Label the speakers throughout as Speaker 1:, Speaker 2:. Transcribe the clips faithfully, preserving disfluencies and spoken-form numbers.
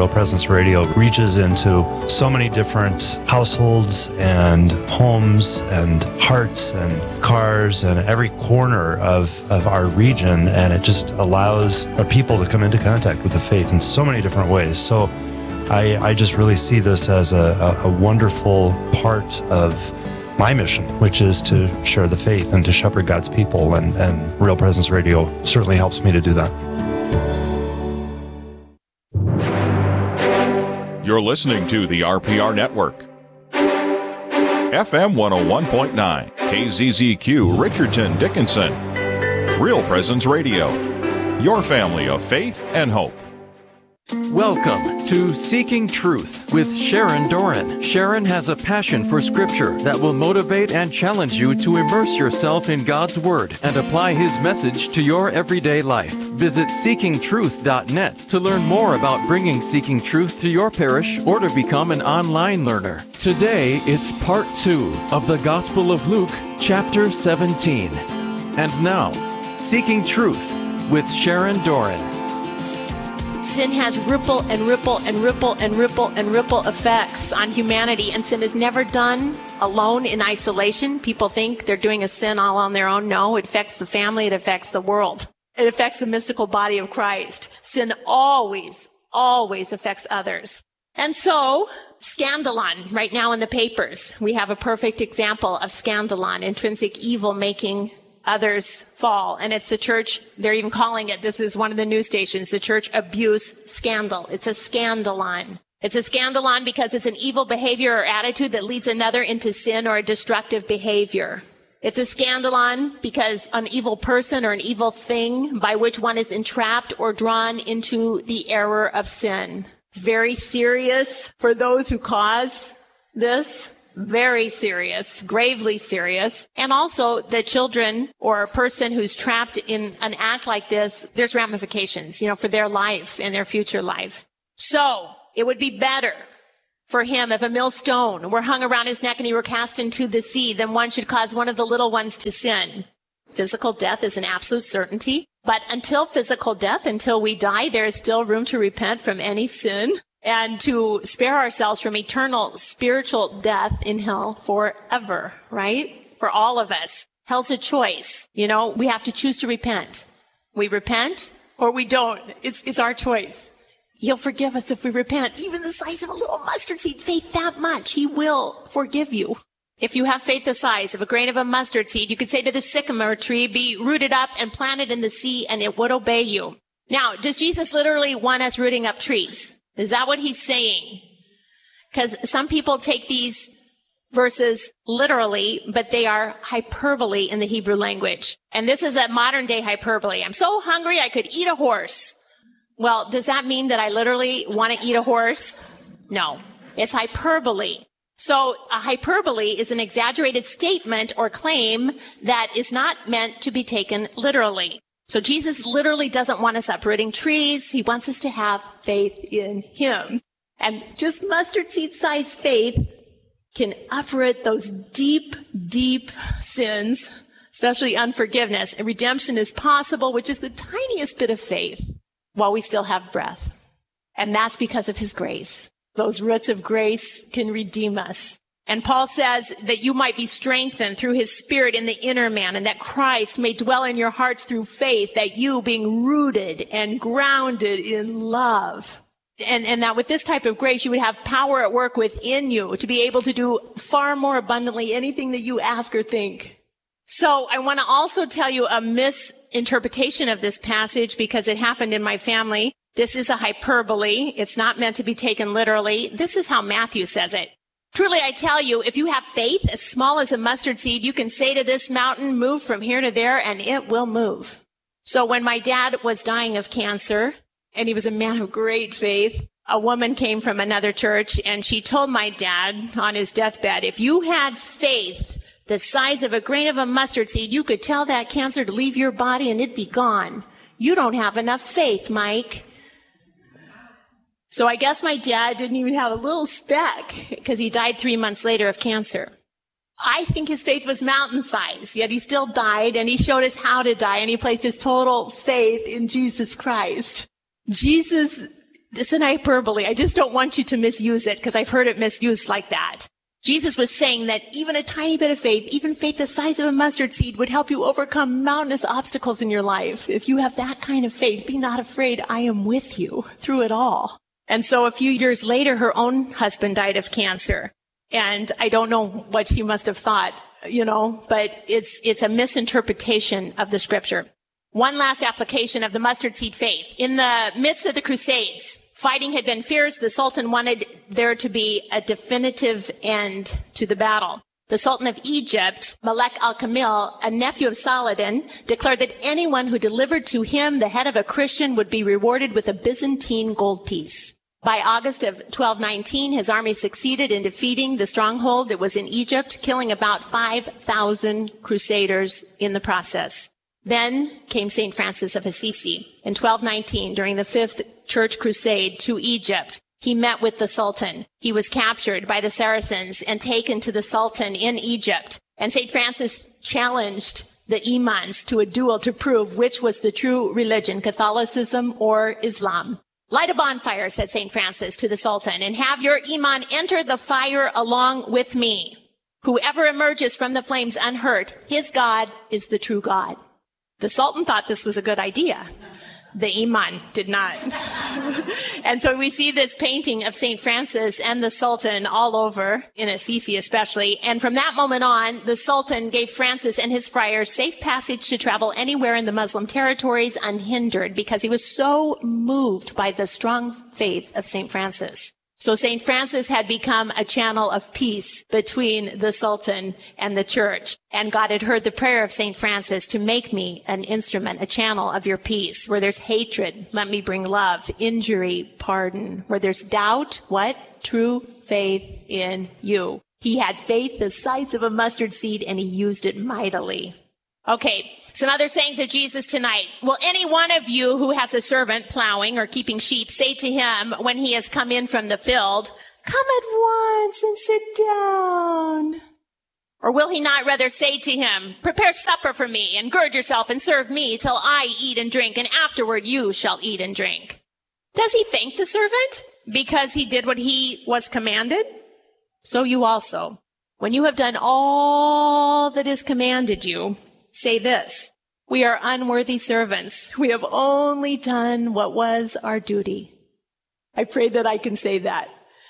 Speaker 1: Real Presence Radio reaches into so many different households and homes and hearts and cars and every corner of, of our region, and it just allows our people to come into contact with the faith in so many different ways. So I, I just really see this as a, a, a wonderful part of my mission, which is to share the faith and to shepherd God's people, and, and Real Presence Radio certainly helps me to do that.
Speaker 2: You're listening to the R P R Network. F M one oh one point nine, K Z Z Q, Richardson, Dickinson. Real Presence Radio, your family of faith and hope.
Speaker 3: Welcome to Seeking Truth with Sharon Doran. Sharon has a passion for Scripture that will motivate and challenge you to immerse yourself in God's Word and apply His message to your everyday life. Visit seeking truth dot net to learn more about bringing Seeking Truth to your parish or to become an online learner. Today, it's part two of the Gospel of Luke, chapter seventeen. And now, Seeking Truth with Sharon Doran.
Speaker 4: Sin has ripple and ripple and ripple and ripple and ripple effects on humanity, and sin is never done alone in isolation. People think they're doing a sin all on their own. No, it affects the family, it affects the world. It affects the mystical body of Christ. Sin always, always affects others. And so, scandalon, right now in the papers, we have a perfect example of scandalon, intrinsic evil making others fall. And it's the church, they're even calling it, this is one of the news stations, the church abuse scandal. It's a scandalon. It's a scandalon because it's an evil behavior or attitude that leads another into sin or a destructive behavior. It's a scandalon because an evil person or an evil thing by which one is entrapped or drawn into the error of sin. It's very serious for those who cause this. Very serious, gravely serious. And also the children or a person who's trapped in an act like this, there's ramifications, you know, for their life and their future life. So it would be better for him if a millstone were hung around his neck and he were cast into the sea than one should cause one of the little ones to sin. Physical death is an absolute certainty. But until physical death, until we die, there is still room to repent from any sin and to spare ourselves from eternal spiritual death in hell forever, right? For all of us. Hell's a choice. You know, we have to choose to repent. We repent or we don't. It's, it's our choice. He'll forgive us if we repent. Even the size of a little mustard seed, faith that much, He will forgive you. If you have faith the size of a grain of a mustard seed, you could say to the sycamore tree, be rooted up and planted in the sea, and it would obey you. Now, does Jesus literally want us rooting up trees? Is that what He's saying? Because some people take these verses literally, but they are hyperbole in the Hebrew language. And this is a modern day hyperbole. I'm so hungry I could eat a horse. Well, does that mean that I literally want to eat a horse? No, it's hyperbole. So a hyperbole is an exaggerated statement or claim that is not meant to be taken literally. So Jesus literally doesn't want us uprooting trees. He wants us to have faith in Him. And just mustard seed sized faith can uproot those deep, deep sins, especially unforgiveness. And redemption is possible, which is the tiniest bit of faith, while we still have breath. And that's because of His grace. Those roots of grace can redeem us. And Paul says that you might be strengthened through His Spirit in the inner man, and that Christ may dwell in your hearts through faith, that you being rooted and grounded in love. And, and that with this type of grace, you would have power at work within you to be able to do far more abundantly anything that you ask or think. So I want to also tell you a misinterpretation of this passage because it happened in my family. This is a hyperbole. It's not meant to be taken literally. This is how Matthew says it. Truly, I tell you, if you have faith as small as a mustard seed, you can say to this mountain, move from here to there, and it will move. So when my dad was dying of cancer, and he was a man of great faith, a woman came from another church, and she told my dad on his deathbed, if you had faith the size of a grain of a mustard seed, you could tell that cancer to leave your body and it'd be gone. You don't have enough faith, Mike. So I guess my dad didn't even have a little speck because he died three months later of cancer. I think his faith was mountain size, yet he still died, and he showed us how to die, and he placed his total faith in Jesus Christ. Jesus It's an hyperbole. I just don't want you to misuse it because I've heard it misused like that. Jesus was saying that even a tiny bit of faith, even faith the size of a mustard seed, would help you overcome mountainous obstacles in your life. If you have that kind of faith, be not afraid. I am with you through it all. And so a few years later, her own husband died of cancer. And I don't know what she must have thought, you know, but it's, it's a misinterpretation of the scripture. One last application of the mustard seed faith. In the midst of the Crusades, fighting had been fierce. The Sultan wanted there to be a definitive end to the battle. The Sultan of Egypt, Malek al-Kamil, a nephew of Saladin, declared that anyone who delivered to him the head of a Christian would be rewarded with a Byzantine gold piece. By August of twelve nineteen, his army succeeded in defeating the stronghold that was in Egypt, killing about five thousand crusaders in the process. Then came Saint Francis of Assisi. In twelve nineteen, during the Fifth Church Crusade to Egypt, he met with the Sultan. He was captured by the Saracens and taken to the Sultan in Egypt. And Saint Francis challenged the imams to a duel to prove which was the true religion, Catholicism or Islam. Light a bonfire, said Saint Francis to the Sultan, and have your imam enter the fire along with me. Whoever emerges from the flames unhurt, his God is the true God. The Sultan thought this was a good idea. The imam did not. And so we see this painting of Saint Francis and the Sultan all over, in Assisi especially. And from that moment on, the Sultan gave Francis and his friars safe passage to travel anywhere in the Muslim territories unhindered because he was so moved by the strong faith of Saint Francis. So Saint Francis had become a channel of peace between the Sultan and the church. And God had heard the prayer of Saint Francis to make me an instrument, a channel of your peace. Where there's hatred, let me bring love, injury, pardon. Where there's doubt, what? True faith in you. He had faith the size of a mustard seed and he used it mightily. Okay, some other sayings of Jesus tonight. Will any one of you who has a servant plowing or keeping sheep say to him when he has come in from the field, come at once and sit down? Or will he not rather say to him, prepare supper for me and gird yourself and serve me till I eat and drink, and afterward you shall eat and drink? Does he thank the servant because he did what he was commanded? So you also, when you have done all that is commanded you, say this, we are unworthy servants. We have only done what was our duty. I pray that I can say that.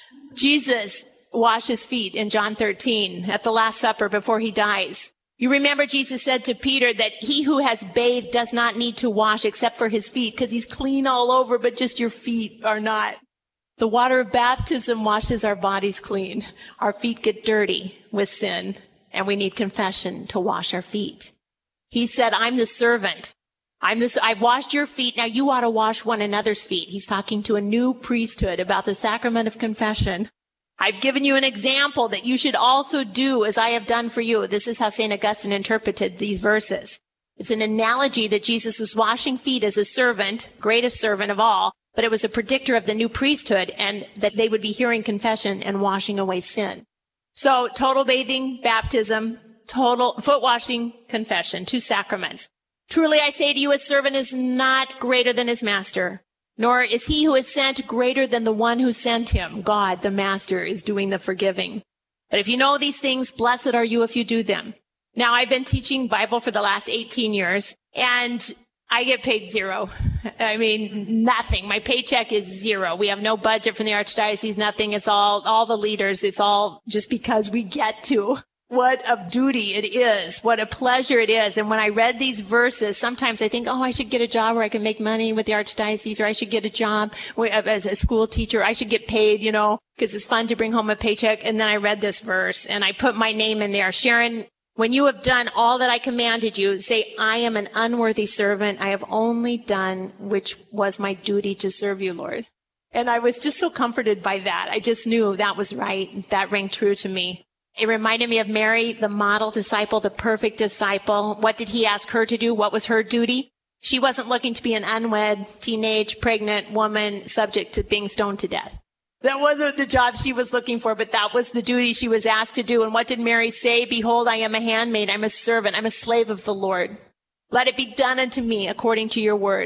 Speaker 4: Jesus washed his feet in John thirteen at the Last Supper before he dies. You remember Jesus said to Peter that he who has bathed does not need to wash except for his feet because he's clean all over, but just your feet are not. The water of baptism washes our bodies clean. Our feet get dirty with sin, and we need confession to wash our feet. He said, I'm the servant. I'm this, I've washed your feet. Now you ought to wash one another's feet. He's talking to a new priesthood about the sacrament of confession. I've given you an example that you should also do as I have done for you. This is how Saint Augustine interpreted these verses. It's an analogy that Jesus was washing feet as a servant, greatest servant of all, but it was a predictor of the new priesthood and that they would be hearing confession and washing away sin. So total bathing, baptism, total foot washing, confession, two sacraments. Truly I say to you, a servant is not greater than his master, nor is he who is sent greater than the one who sent him. God, the master, is doing the forgiving. But if you know these things, blessed are you if you do them. Now, I've been teaching Bible for the last eighteen years, and I get paid zero. I mean, nothing. My paycheck is zero. We have no budget from the Archdiocese, nothing. It's all, all the leaders. It's all just because we get to. What a duty it is. What a pleasure it is. And when I read these verses, sometimes I think, oh, I should get a job where I can make money with the Archdiocese, or I should get a job as a school teacher. I should get paid, you know, because it's fun to bring home a paycheck. And then I read this verse and I put my name in there. Sharon, when you have done all that I commanded you, say, I am an unworthy servant. I have only done which was my duty to serve you, Lord. And I was just so comforted by that. I just knew that was right. That rang true to me. It reminded me of Mary, the model disciple, the perfect disciple. What did he ask her to do? What was her duty? She wasn't looking to be an unwed, teenage, pregnant woman subject to being stoned to death. That wasn't the job she was looking for, but that was the duty she was asked to do. And what did Mary say? Behold, I am a handmaid. I'm a servant. I'm a slave of the Lord. Let it be done unto me according to your word.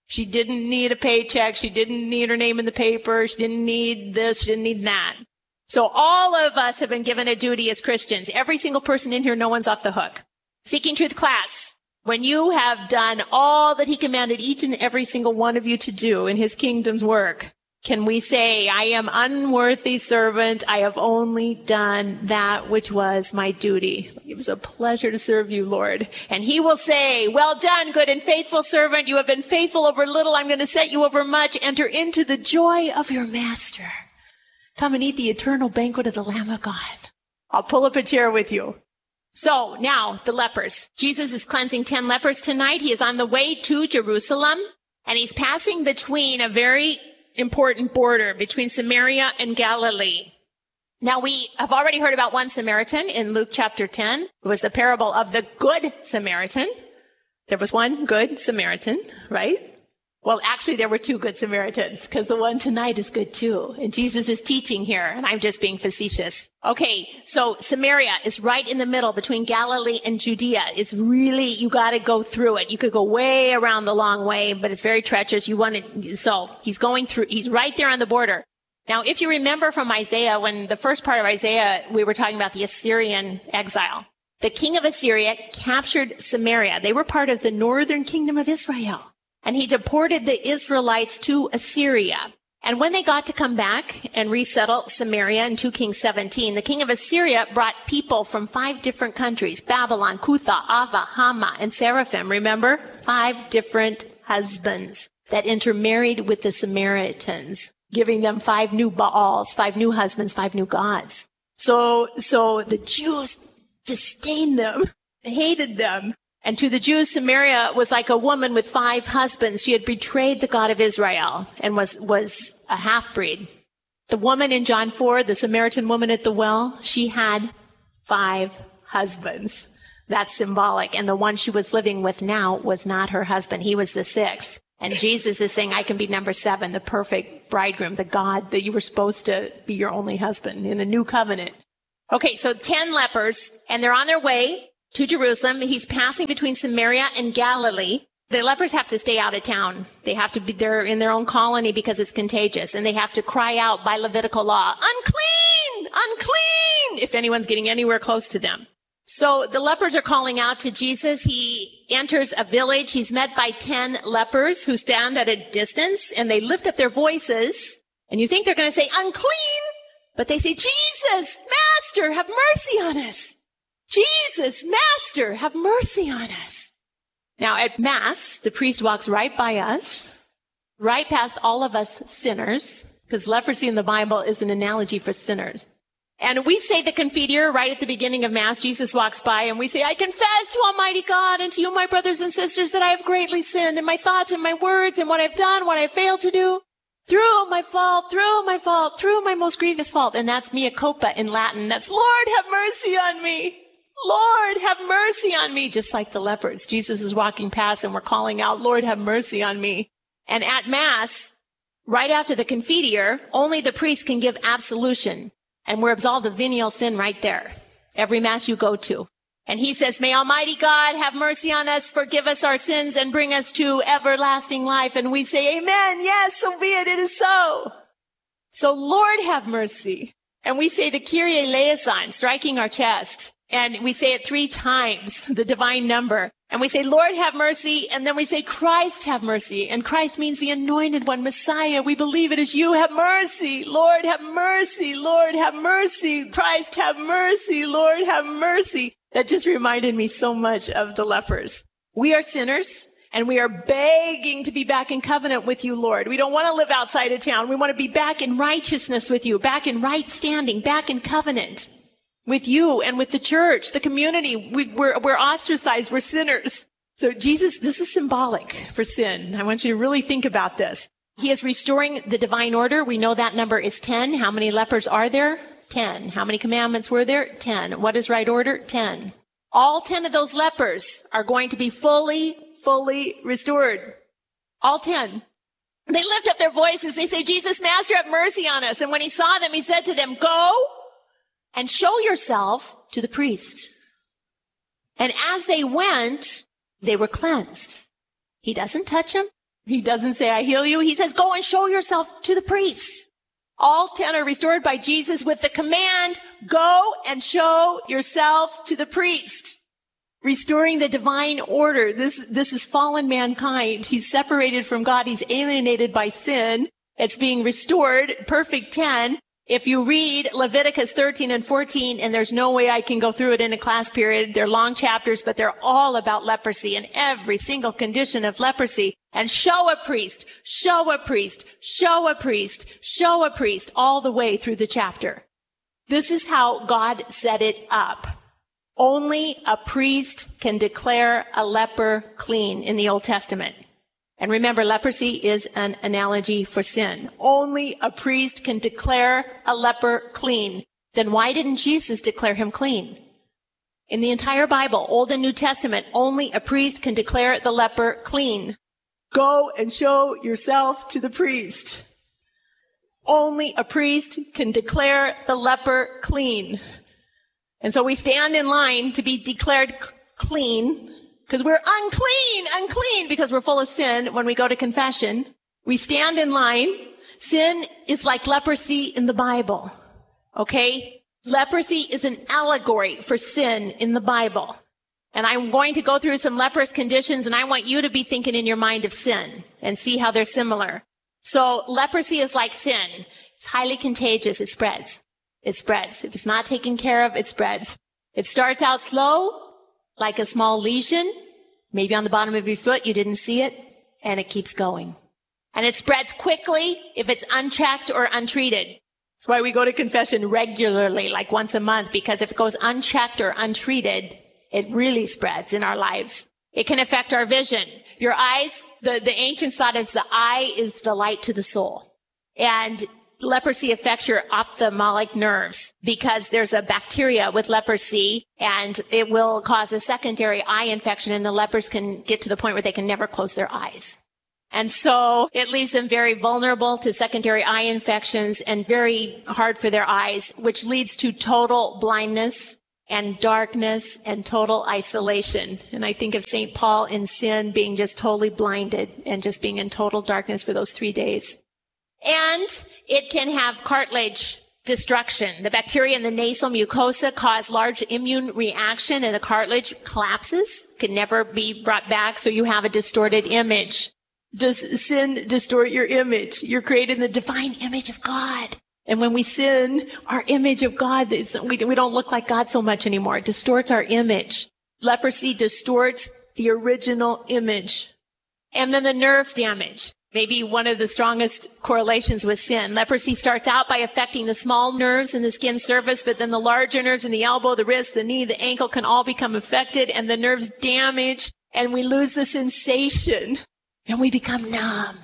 Speaker 4: She didn't need a paycheck. She didn't need her name in the paper. She didn't need this. She didn't need that. So all of us have been given a duty as Christians. Every single person in here, no one's off the hook. Seeking Truth class. When you have done all that he commanded each and every single one of you to do in his kingdom's work, can we say, I am unworthy servant. I have only done that which was my duty. It was a pleasure to serve you, Lord. And he will say, well done, good and faithful servant. You have been faithful over little. I'm going to set you over much. Enter into the joy of your master. Come and eat the eternal banquet of the Lamb of God. I'll pull up a chair with you. So now the lepers. Jesus is cleansing ten lepers tonight. He is on the way to Jerusalem, and he's passing between a very important border between Samaria and Galilee. Now we have already heard about one Samaritan in Luke chapter ten. It was the parable of the Good Samaritan. There was one Good Samaritan, right? Well, actually, there were two Good Samaritans, because the one tonight is good too. And Jesus is teaching here, and I'm just being facetious. Okay, so Samaria is right in the middle between Galilee and Judea. It's really, you got to go through it. You could go way around the long way, but it's very treacherous. You want to, so he's going through, he's right there on the border. Now, if you remember from Isaiah, when the first part of Isaiah, we were talking about the Assyrian exile. The king of Assyria captured Samaria. They were part of the northern kingdom of Israel. And he deported the Israelites to Assyria. And when they got to come back and resettle Samaria in two Kings seventeen, the king of Assyria brought people from five different countries, Babylon, Cutha, Ava, Hama, and Seraphim. Remember? Five different husbands that intermarried with the Samaritans, giving them five new Baals, five new husbands, five new gods. So, so the Jews disdained them, hated them. And to the Jews, Samaria was like a woman with five husbands. She had betrayed the God of Israel and was, was a half-breed. The woman in John four, the Samaritan woman at the well, she had five husbands. That's symbolic. And the one she was living with now was not her husband. He was the sixth. And Jesus is saying, I can be number seven, the perfect bridegroom, the God that you were supposed to be your only husband in a new covenant. Okay, so ten lepers, and they're on their way to Jerusalem. He's passing between Samaria and Galilee. The lepers have to stay out of town. They have to be there in their own colony because it's contagious. And they have to cry out by Levitical law, unclean, unclean, if anyone's getting anywhere close to them. So the lepers are calling out to Jesus. He enters a village. He's met by ten lepers who stand at a distance, and they lift up their voices. And you think they're going to say, unclean, but they say, Jesus, Master, have mercy on us. Jesus, Master, have mercy on us. Now at Mass, the priest walks right by us, right past all of us sinners, because leprosy in the Bible is an analogy for sinners. And we say the Confiteor right at the beginning of Mass. Jesus walks by and we say, I confess to Almighty God and to you, my brothers and sisters, that I have greatly sinned in my thoughts and my words and what I've done, what I've failed to do. Through my fault, through my fault, through my most grievous fault. And that's mea culpa in Latin. That's Lord, have mercy on me. Lord, have mercy on me. Just like the lepers. Jesus is walking past and we're calling out, Lord, have mercy on me. And at Mass, right after the Confiteor, only the priest can give absolution. And we're absolved of venial sin right there. Every Mass you go to. And he says, may Almighty God have mercy on us, forgive us our sins, and bring us to everlasting life. And we say, amen. Yes, so be it. It is so. So Lord, have mercy. And we say the Kyrie eleison, striking our chest. And we say it three times, the divine number. And we say, Lord, have mercy. And then we say, Christ, have mercy. And Christ means the anointed one, Messiah. We believe it is you. Have mercy. Lord, have mercy. Lord, have mercy. Christ, have mercy. Lord, have mercy. That just reminded me so much of the lepers. We are sinners, and we are begging to be back in covenant with you, Lord. We don't want to live outside of town. We want to be back in righteousness with you, back in right standing, back in covenant with you and with the church, the community. We, we're, we're ostracized. We're sinners. So Jesus, this is symbolic for sin. I want you to really think about this. He is restoring the divine order. We know that number is ten. How many lepers are there? Ten. How many commandments were there? Ten. What is right order? Ten. All ten of those lepers are going to be fully, fully restored. All ten. They lift up their voices. They say, Jesus, Master, have mercy on us. And when he saw them, he said to them, go and show yourself to the priest. And as they went, they were cleansed. He doesn't touch them. He doesn't say, I heal you. He says, go and show yourself to the priests. All ten are restored by Jesus with the command, go and show yourself to the priest. Restoring the divine order. This, this is fallen mankind. He's separated from God. He's alienated by sin. It's being restored. Perfect ten. If you read Leviticus thirteen and fourteen, and there's no way I can go through it in a class period, they're long chapters, but they're all about leprosy and every single condition of leprosy. And show a priest, show a priest, show a priest, show a priest, all the way through the chapter. This is how God set it up. Only a priest can declare a leper clean in the Old Testament. And remember, leprosy is an analogy for sin. Only a priest can declare a leper clean. Then why didn't Jesus declare him clean? In the entire Bible, Old and New Testament, only a priest can declare the leper clean. Go and show yourself to the priest. Only a priest can declare the leper clean. And so we stand in line to be declared c- clean because we're unclean, unclean because we're full of sin when we go to confession. We stand in line. Sin is like leprosy in the Bible. Okay? Leprosy is an allegory for sin in the Bible. And I'm going to go through some leprous conditions, and I want you to be thinking in your mind of sin and see how they're similar. So leprosy is like sin. It's highly contagious. It spreads. It spreads. If it's not taken care of, it spreads. It starts out slow, like a small lesion, maybe on the bottom of your foot. You didn't see it, and it keeps going. And it spreads quickly if it's unchecked or untreated. That's why we go to confession regularly, like once a month, because if it goes unchecked or untreated, it really spreads in our lives. It can affect our vision. Your eyes, the, the ancients thought as the eye is the light to the soul. And leprosy affects your ophthalmic nerves because there's a bacteria with leprosy and it will cause a secondary eye infection, and the lepers can get to the point where they can never close their eyes. And so it leaves them very vulnerable to secondary eye infections and very hard for their eyes, which leads to total blindness and darkness and total isolation. And I think of Saint Paul in sin being just totally blinded and just being in total darkness for those three days. And it can have cartilage destruction. The bacteria in the nasal mucosa cause large immune reaction and the cartilage collapses, can never be brought back, so you have a distorted image. Does sin distort your image? You're created in the divine image of God. And when we sin, our image of God, we don't look like God so much anymore. It distorts our image. Leprosy distorts the original image. And then the nerve damage. Maybe one of the strongest correlations with sin. Leprosy starts out by affecting the small nerves in the skin surface, but then the larger nerves in the elbow, the wrist, the knee, the ankle can all become affected, and the nerves damage, and we lose the sensation, and we become numb.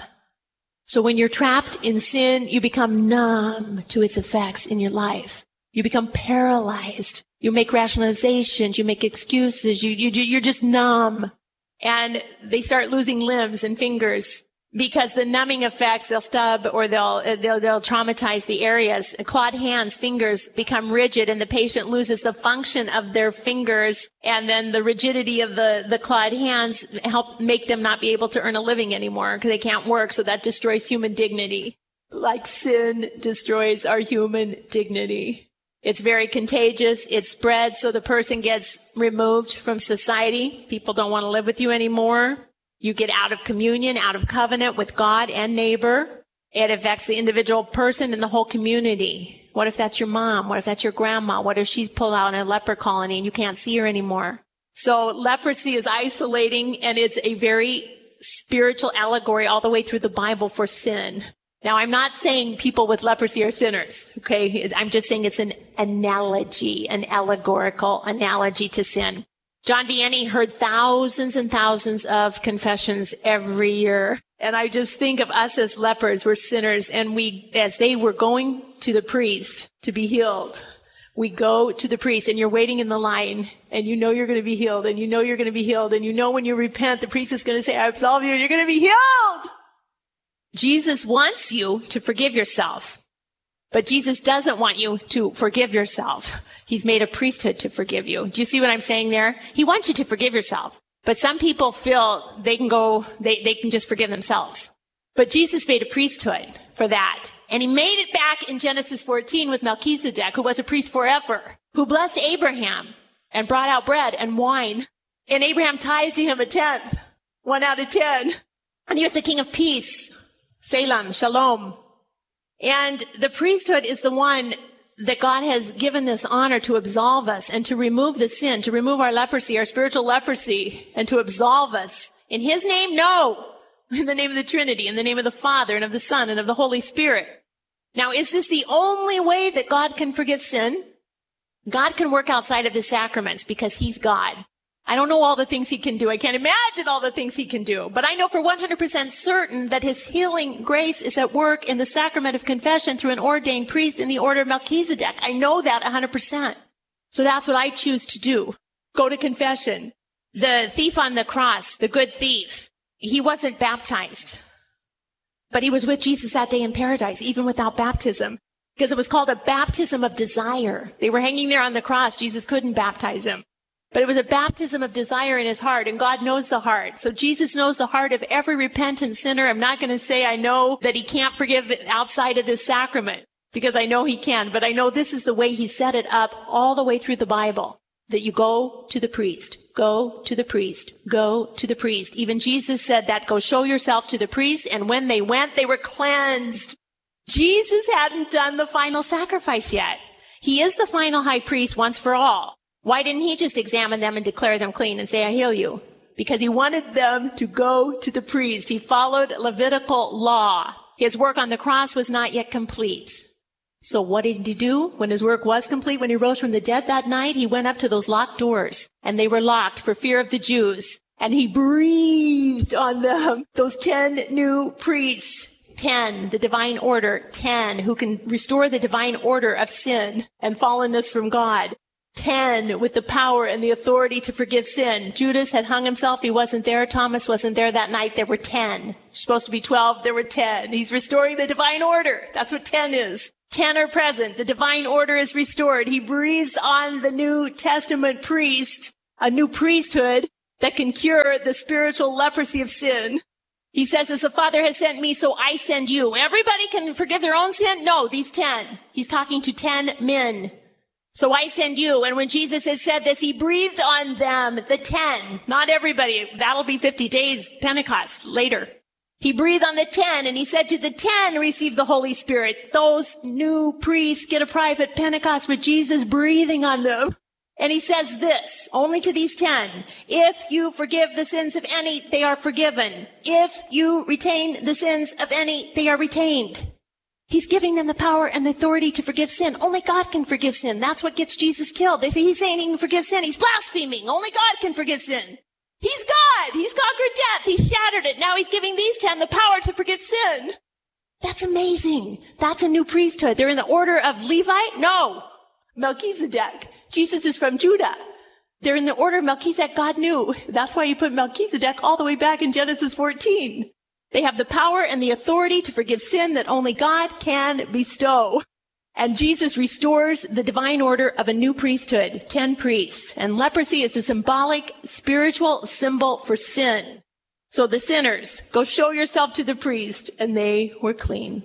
Speaker 4: So when you're trapped in sin, you become numb to its effects in your life. You become paralyzed. You make rationalizations. You make excuses. You, you, you're just numb. And they start losing limbs and fingers because the numbing effects, they'll stub or they'll, they'll, they'll traumatize the areas. Clawed hands, fingers become rigid, and the patient loses the function of their fingers. And then the rigidity of the, the clawed hands help make them not be able to earn a living anymore because they can't work. So that destroys human dignity. Like sin destroys our human dignity. It's very contagious. It spreads, so the person gets removed from society. People don't want to live with you anymore. You get out of communion, out of covenant with God and neighbor. It affects the individual person and the whole community. What if that's your mom? What if that's your grandma? What if she's pulled out in a leper colony and you can't see her anymore? So leprosy is isolating, and it's a very spiritual allegory all the way through the Bible for sin. Now, I'm not saying people with leprosy are sinners, okay? I'm just saying it's an analogy, an allegorical analogy to sin. John Vianney heard thousands and thousands of confessions every year. And I just think of us as lepers, we're sinners, and we, as they were going to the priest to be healed, we go to the priest, and you're waiting in the line, and you know you're going to be healed, and you know you're going to be healed, and you know when you repent, the priest is going to say, I absolve you, and you're going to be healed. Jesus wants you to forgive yourself, but Jesus doesn't want you to forgive yourself. He's made a priesthood to forgive you. Do you see what I'm saying there? He wants you to forgive yourself. But some people feel they can go, they, they can just forgive themselves. But Jesus made a priesthood for that. And he made it back in Genesis fourteen with Melchizedek, who was a priest forever, who blessed Abraham and brought out bread and wine. And Abraham tithed to him a tenth, one out of ten. And he was the king of peace, Salem, Shalom. And the priesthood is the one that God has given this honor to absolve us and to remove the sin, to remove our leprosy, our spiritual leprosy, and to absolve us. In his name, no. In the name of the Trinity, in the name of the Father, and of the Son, and of the Holy Spirit. Now, is this the only way that God can forgive sin? God can work outside of the sacraments because he's God. I don't know all the things he can do. I can't imagine all the things he can do. But I know for one hundred percent certain that his healing grace is at work in the sacrament of confession through an ordained priest in the order of Melchizedek. I know that one hundred percent. So that's what I choose to do. Go to confession. The thief on the cross, the good thief, he wasn't baptized. But he was with Jesus that day in paradise, even without baptism. Because it was called a baptism of desire. They were hanging there on the cross. Jesus couldn't baptize him. But it was a baptism of desire in his heart, and God knows the heart. So Jesus knows the heart of every repentant sinner. I'm not going to say I know that he can't forgive outside of this sacrament, because I know he can, but I know this is the way he set it up all the way through the Bible, that you go to the priest, go to the priest, go to the priest. Even Jesus said that, go show yourself to the priest, and when they went, they were cleansed. Jesus hadn't done the final sacrifice yet. He is the final high priest once for all. Why didn't he just examine them and declare them clean and say, I heal you? Because he wanted them to go to the priest. He followed Levitical law. His work on the cross was not yet complete. So what did he do when his work was complete? When he rose from the dead that night, he went up to those locked doors, and they were locked for fear of the Jews. And he breathed on them, those ten new priests. Ten, the divine order. Ten, who can restore the divine order of sin and fallenness from God. Ten, with the power and the authority to forgive sin. Judas had hung himself. He wasn't there. Thomas wasn't there that night. There were ten. You're supposed to be twelve. There were ten. He's restoring the divine order. That's what ten is. Ten are present. The divine order is restored. He breathes on the New Testament priest, a new priesthood that can cure the spiritual leprosy of sin. He says, as the Father has sent me, so I send you. Everybody can forgive their own sin? No, these ten. He's talking to ten men. So I send you. And when Jesus had said this, he breathed on them, the ten. Not everybody. That'll be fifty days, Pentecost, later. He breathed on the ten, and he said to the ten, receive the Holy Spirit. Those new priests get a private Pentecost with Jesus breathing on them. And he says this, only to these ten, if you forgive the sins of any, they are forgiven. If you retain the sins of any, they are retained. He's giving them the power and the authority to forgive sin. Only God can forgive sin. That's what gets Jesus killed. They say he's saying he can forgive sin. He's blaspheming. Only God can forgive sin. He's God. He's conquered death. He's shattered it. Now he's giving these ten the power to forgive sin. That's amazing. That's a new priesthood. They're in the order of Levi? No. Melchizedek. Jesus is from Judah. They're in the order of Melchizedek. God knew. That's why he put Melchizedek all the way back in Genesis fourteen. They have the power and the authority to forgive sin that only God can bestow. And Jesus restores the divine order of a new priesthood, ten priests. And leprosy is a symbolic, spiritual symbol for sin. So the sinners, go show yourself to the priest, and they were clean.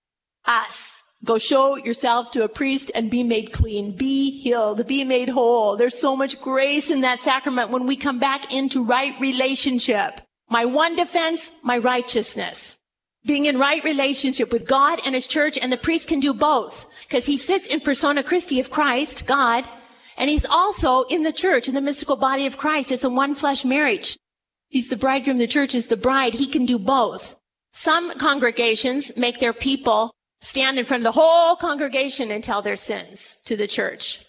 Speaker 4: Us, go show yourself to a priest and be made clean, be healed, be made whole. There's so much grace in that sacrament when we come back into right relationship. My one defense, my righteousness. Being in right relationship with God and his church, and the priest can do both. Because he sits in persona Christi of Christ, God, and he's also in the church, in the mystical body of Christ. It's a one flesh marriage. He's the bridegroom, the church is the bride. He can do both. Some congregations make their people stand in front of the whole congregation and tell their sins to the church.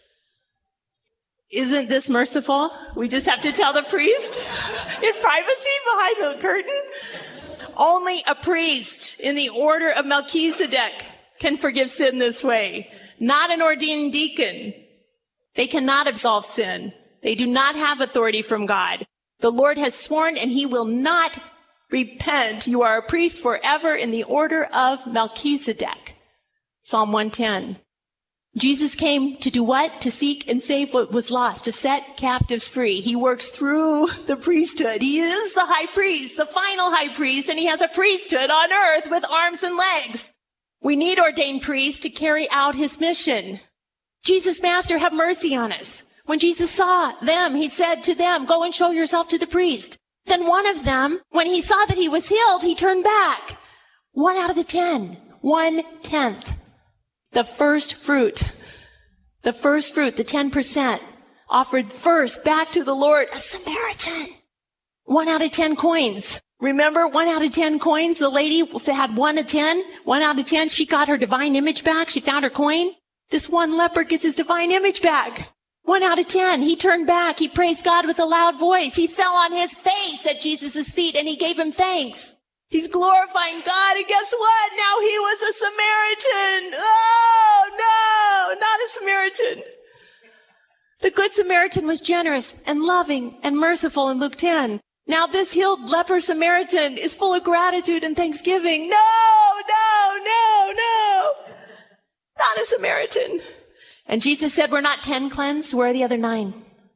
Speaker 4: Isn't this merciful? We just have to tell the priest in privacy behind the curtain. Only a priest in the order of Melchizedek can forgive sin this way. Not an ordained deacon. They cannot absolve sin. They do not have authority from God. The Lord has sworn, and he will not repent. You are a priest forever in the order of Melchizedek. Psalm one ten. Jesus came to do what? To seek and save what was lost, to set captives free. He works through the priesthood. He is the high priest, the final high priest, and he has a priesthood on earth with arms and legs. We need ordained priests to carry out his mission. Jesus, Master, have mercy on us. When Jesus saw them, he said to them, go and show yourself to the priest. Then one of them, when he saw that he was healed, he turned back. One out of the ten, one tenth. The first fruit, the first fruit, the ten percent, offered first back to the Lord, a Samaritan. One out of ten coins. Remember, one out of ten coins, the lady had one of ten, one out of ten, she got her divine image back, she found her coin. This one leper gets his divine image back. One out of ten, he turned back, he praised God with a loud voice, he fell on his face at Jesus' feet and he gave him thanks. He's glorifying God, and guess what? Now he was a Samaritan. Oh, no, not a Samaritan. The Good Samaritan was generous and loving and merciful in Luke ten. Now this healed leper Samaritan is full of gratitude and thanksgiving. No, no, no, no. Not a Samaritan. And Jesus said, we're not ten cleansed, where are the other nine?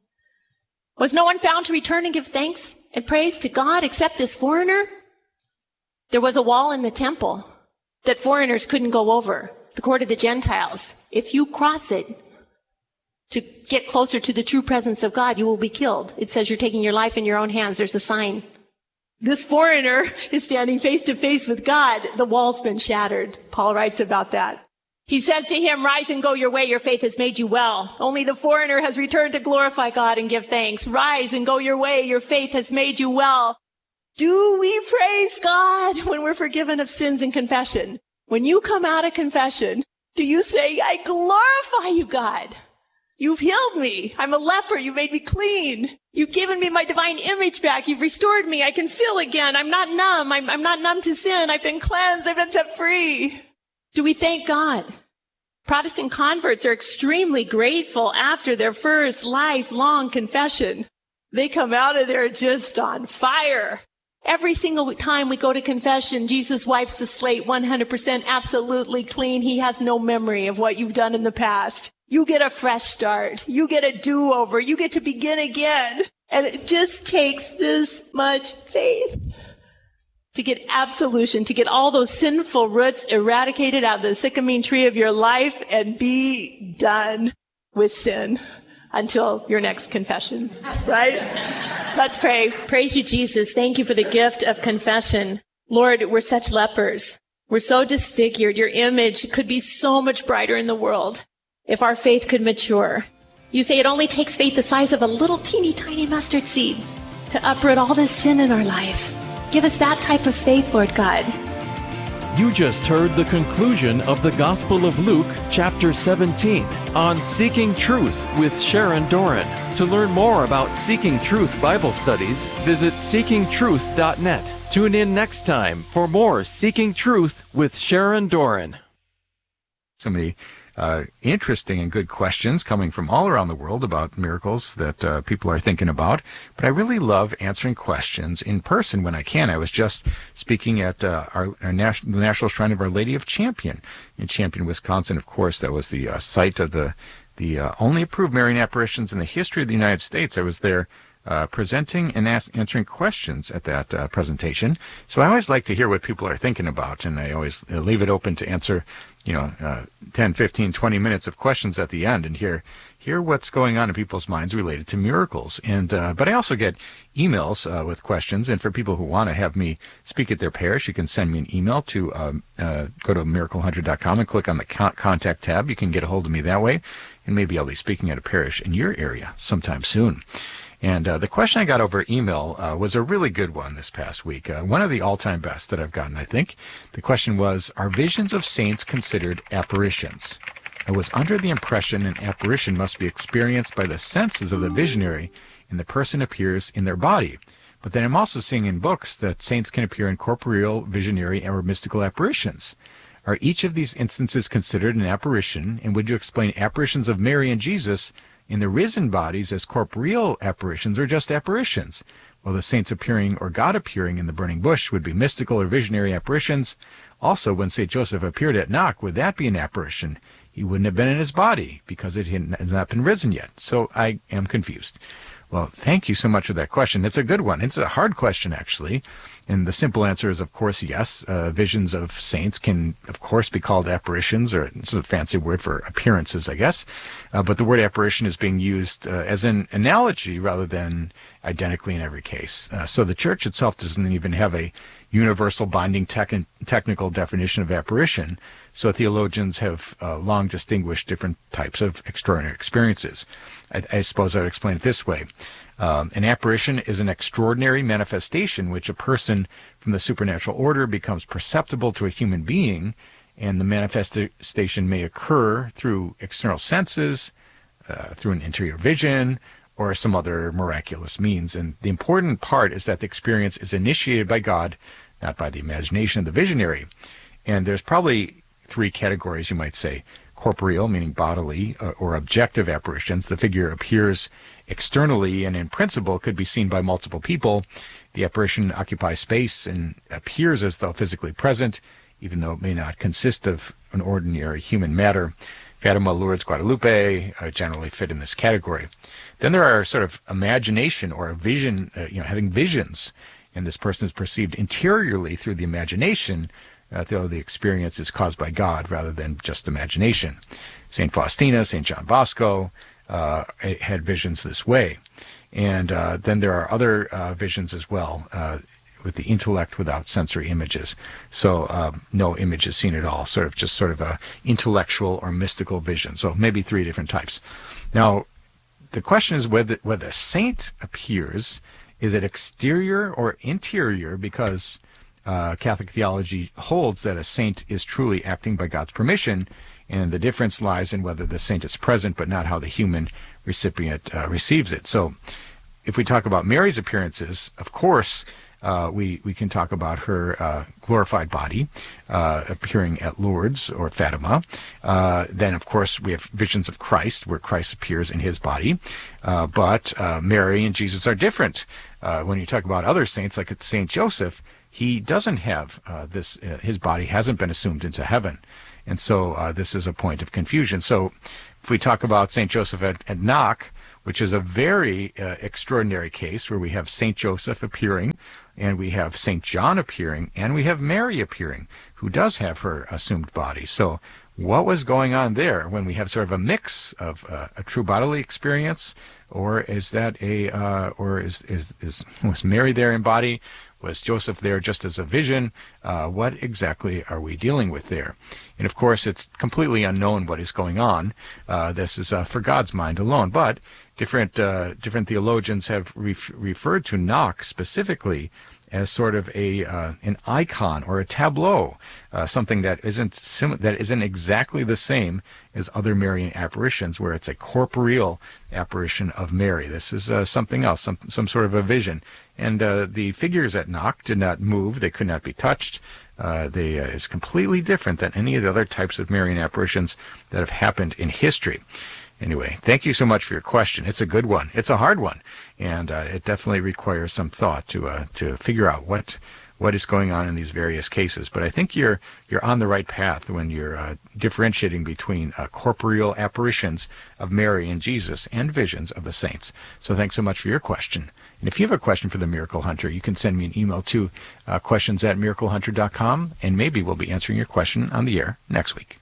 Speaker 4: Was no one found to return and give thanks and praise to God except this foreigner? There was a wall in the temple that foreigners couldn't go over, the court of the Gentiles. If you cross it to get closer to the true presence of God, you will be killed. It says you're taking your life in your own hands. There's a sign. This foreigner is standing face to face with God. The wall's been shattered. Paul writes about that. He says to him, rise and go your way. Your faith has made you well. Only the foreigner has returned to glorify God and give thanks. Rise and go your way. Your faith has made you well. Do we praise God when we're forgiven of sins in confession? When you come out of confession, do you say, I glorify you, God? You've healed me. I'm a leper. You made me clean. You've given me my divine image back. You've restored me. I can feel again. I'm not numb. I'm, I'm not numb to sin. I've been cleansed. I've been set free. Do we thank God? Protestant converts are extremely grateful after their first lifelong confession. They come out of there just on fire. Every single time we go to confession, Jesus wipes the slate one hundred percent absolutely clean. He has no memory of what you've done in the past. You get a fresh start. You get a do-over. You get to begin again. And it just takes this much faith to get absolution, to get all those sinful roots eradicated out of the sycamine tree of your life and be done with sin until your next confession, right? Let's pray. Praise you, Jesus. Thank you for the gift of confession. Lord, we're such lepers. We're so disfigured. Your image could be so much brighter in the world if our faith could mature. You say it only takes faith the size of a little teeny tiny mustard seed to uproot all the sin in our life. Give us that type of faith, Lord God.
Speaker 3: You just heard the conclusion of the Gospel of Luke, chapter seventeen, on Seeking Truth with Sharon Doran. To learn more about Seeking Truth Bible studies, visit seeking truth dot net. Tune in next time for more Seeking Truth with Sharon Doran.
Speaker 5: So many uh, interesting and good questions coming from all around the world about miracles that uh, people are thinking about. But I really love answering questions in person when I can. I was just speaking at uh, our, our nas- the National Shrine of Our Lady of Champion in Champion, Wisconsin. Of course, that was the uh, site of the, the uh, only approved Marian apparitions in the history of the United States. I was there Uh, presenting and ask, answering questions at that uh, presentation. So I always like to hear what people are thinking about, and I always uh, leave it open to answer, you know, uh, ten, fifteen, twenty minutes of questions at the end and hear hear what's going on in people's minds related to miracles. And uh, but I also get emails uh, with questions, and for people who want to have me speak at their parish, you can send me an email to um, uh, go to miracle hunter dot com and click on the con- contact tab. You can get a hold of me that way, and maybe I'll be speaking at a parish in your area sometime soon. And uh, the question I got over email uh, was a really good one this past week. Uh, one of the all-time best that I've gotten, I think. The question was, are visions of saints considered apparitions? I was under the impression an apparition must be experienced by the senses of the visionary and the person appears in their body. But then I'm also seeing in books that saints can appear in corporeal, visionary, or mystical apparitions. Are each of these instances considered an apparition? And would you explain apparitions of Mary and Jesus in the risen bodies as corporeal apparitions or just apparitions? While the saints appearing or God appearing in the burning bush would be mystical or visionary apparitions. Also, when Saint Joseph appeared at Knock, would that be an apparition? he wouldn't have been in his body because it had not been risen yet. So I am confused. Well, thank you so much for that question. It's a good one. It's a hard question, actually. And the simple answer is, of course, yes. Uh, visions of saints can, of course, be called apparitions, or it's a fancy word for appearances, I guess. Uh, but the word apparition is being used uh, as an analogy rather than identically in every case. Uh, so the church itself doesn't even have a universal binding tech- technical definition of apparition. So theologians have uh, long distinguished different types of extraordinary experiences. I, I suppose I would explain it this way. Um, an apparition is an extraordinary manifestation which a person from the supernatural order becomes perceptible to a human being, and the manifestation may occur through external senses, uh, through an interior vision, or some other miraculous means. And the important part is that the experience is initiated by God, not by the imagination of the visionary. And there's probably three categories, you might say. Corporeal, meaning bodily, uh, or objective apparitions. The figure appears externally and in principle could be seen by multiple people. The apparition occupies space and appears as though physically present, even though it may not consist of an ordinary human matter. Fatima, Lourdes, Guadalupe uh, generally fit in this category. Then there are sort of imagination or a vision, uh, you know, having visions, and this person is perceived interiorly through the imagination, Uh, though the experience is caused by God rather than just imagination. Saint Faustina, Saint John Bosco uh, had visions this way. And uh, then there are other uh, visions as well, uh, with the intellect without sensory images. So uh, no image is seen at all, sort of just sort of a intellectual or mystical vision. So maybe three different types. Now, the question is whether, whether a saint appears, is it exterior or interior? Because Uh, Catholic theology holds that a saint is truly acting by God's permission, and the difference lies in whether the saint is present, but not how the human recipient uh, receives it. So if we talk about Mary's appearances, of course, uh, we, we can talk about her uh, glorified body uh, appearing at Lourdes or Fatima. Uh, then, of course, we have visions of Christ, where Christ appears in his body. Uh, but uh, Mary and Jesus are different. Uh, when you talk about other saints, like Saint Joseph, he doesn't have uh, this, uh, his body hasn't been assumed into heaven. And so uh, this is a point of confusion. So if we talk about Saint Joseph at, at Knock, which is a very uh, extraordinary case where we have Saint Joseph appearing, and we have Saint John appearing, and we have Mary appearing, who does have her assumed body. So what was going on there when we have sort of a mix of uh, a true bodily experience, or is that a, uh, or is, is, is, was Mary there in body? Was Joseph there just as a vision? Uh, what exactly are we dealing with there? And of course, it's completely unknown what is going on. Uh, this is uh, for God's mind alone. But different uh, different theologians have ref- referred to Knock specifically as sort of a uh, an icon or a tableau, uh, something that isn't sim- that isn't exactly the same as other Marian apparitions, where it's a corporeal apparition of Mary. This is uh, something else, some some sort of a vision. And uh, the figures at Knock did not move; they could not be touched. Uh, they uh, is completely different than any of the other types of Marian apparitions that have happened in history. Anyway, thank you so much for your question. It's a good one. It's a hard one, and uh, it definitely requires some thought to uh, to figure out what what is going on in these various cases. But I think you're you're on the right path when you're uh, differentiating between uh, corporeal apparitions of Mary and Jesus and visions of the saints. So thanks so much for your question. And if you have a question for the Miracle Hunter, you can send me an email to uh, questions at miracle hunter dot com, and maybe we'll be answering your question on the air next week.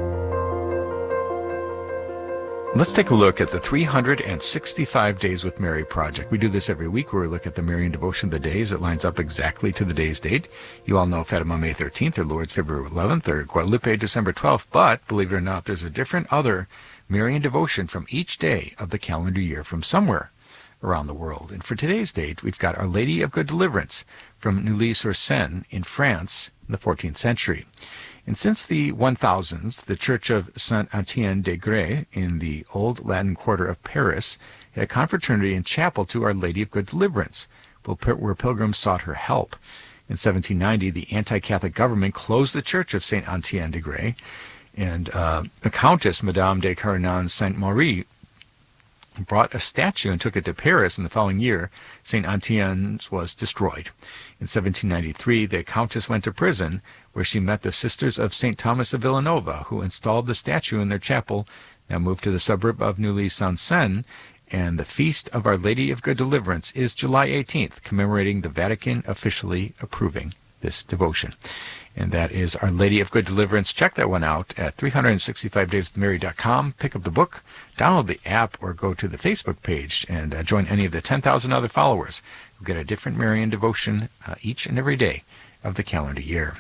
Speaker 5: Let's take a look at the three hundred sixty-five Days with Mary project. We do this every week where we look at the Marian devotion of the days. It lines up exactly to the day's date. You all know Fatima May thirteenth, or Lourdes February eleventh, or Guadalupe December twelfth, but believe it or not, there's a different other Marian devotion from each day of the calendar year from somewhere around the world. And for today's date, we've got Our Lady of Good Deliverance from Neuilly-sur-Seine in France in the fourteenth century. And since the one thousands, the Church of Saint Etienne des Grès in the old Latin quarter of Paris had a confraternity and chapel to Our Lady of Good Deliverance, where pilgrims sought her help. In seventeen ninety, the anti-Catholic government closed the Church of Saint Etienne des Grès, and uh, the Countess, Madame de Carignan Saint-Marie, brought a statue and took it to Paris. In the following year, Saint Etienne's was destroyed. In seventeen ninety-three, the Countess went to prison, where she met the Sisters of Saint Thomas of Villanova, who installed the statue in their chapel, now moved to the suburb of Neuilly-sur-Seine. And the Feast of Our Lady of Good Deliverance is July eighteenth, commemorating the Vatican officially approving this devotion. And that is Our Lady of Good Deliverance. Check that one out at three sixty-five days with mary dot com. Pick up the book, download the app, or go to the Facebook page and uh, join any of the ten thousand other followers who get a different Marian devotion uh, each and every day of the calendar year.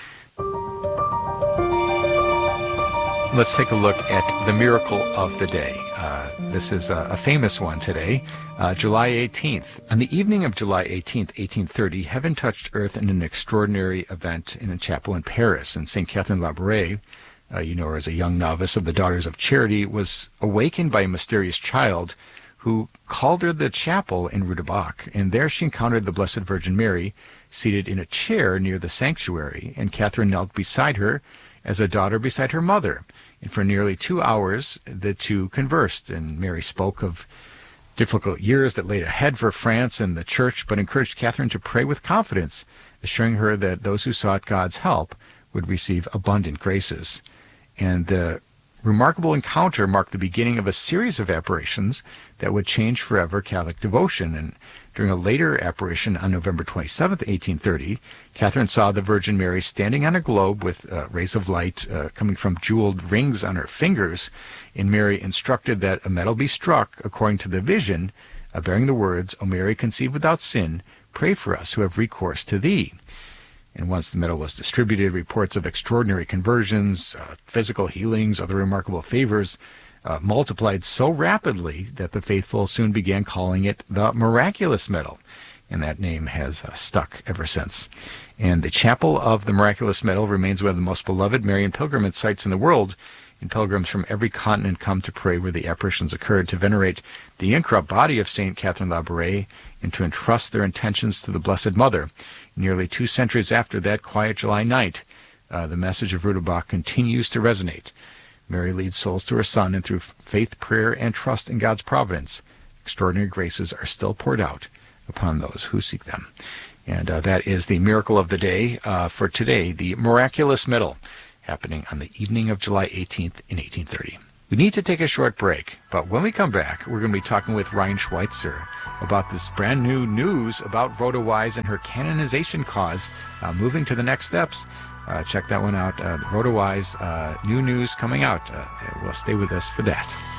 Speaker 5: Let's take a look at the miracle of the day. Uh, this is a, a famous one today, uh, July eighteenth. On the evening of July eighteenth, eighteen thirty, heaven touched earth in an extraordinary event in a chapel in Paris. And Saint Catherine Labouré, uh, you know her as a young novice of the Daughters of Charity, was awakened by a mysterious child who called her the chapel in Rue du Bac. And there she encountered the Blessed Virgin Mary seated in a chair near the sanctuary, and Catherine knelt beside her as a daughter beside her mother. And for nearly two hours, the two conversed, and Mary spoke of difficult years that laid ahead for France and the Church, but encouraged Catherine to pray with confidence, assuring her that those who sought God's help would receive abundant graces. And the remarkable encounter marked the beginning of a series of apparitions that would change forever Catholic devotion. And during a later apparition on November twenty-seventh, eighteen thirty, Catherine saw the Virgin Mary standing on a globe with uh, rays of light uh, coming from jeweled rings on her fingers, and Mary instructed that a medal be struck according to the vision, uh, bearing the words, "O Mary, conceived without sin, pray for us who have recourse to thee." And once the medal was distributed, reports of extraordinary conversions, uh, physical healings, other remarkable favors uh, multiplied so rapidly that the faithful soon began calling it the Miraculous Medal. And that name has uh, stuck ever since. And the Chapel of the Miraculous Medal remains one of the most beloved Marian pilgrimage sites in the world. And pilgrims from every continent come to pray where the apparitions occurred, to venerate the incorrupt body of Saint Catherine Labouré, and to entrust their intentions to the Blessed Mother. Nearly two centuries after that quiet July night, uh, the message of Rue du Bac continues to resonate. Mary leads souls to her Son, and through faith, prayer, and trust in God's providence, extraordinary graces are still poured out upon those who seek them. And uh, that is the miracle of the day uh, for today, the Miraculous Medal, happening on the evening of July eighteenth in eighteen thirty. We need to take a short break, but when we come back, we're going to be talking with Ryan Schweitzer about this brand new news about Rhoda Wise and her canonization cause uh, moving to the next steps. Uh, check that one out. Uh, Rhoda Wise, uh, new news coming out. Uh, well, stay with us for that.